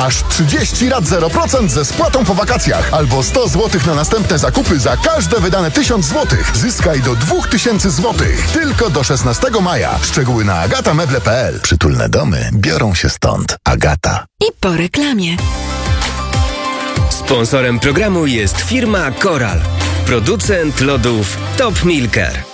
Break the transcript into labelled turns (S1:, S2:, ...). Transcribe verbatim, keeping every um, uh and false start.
S1: Aż trzydzieści rat zero procent ze spłatą po wakacjach. Albo sto złotych na następne zakupy za każde wydane tysiąc złotych. Zyskaj do dwa tysiące złotych. Tylko do szesnastego maja. Szczegóły na agatameble kropka p l. Przytulne domy biorą się stąd. Agata.
S2: I po reklamie.
S3: Sponsorem programu jest firma Koral, producent lodów Top Milker.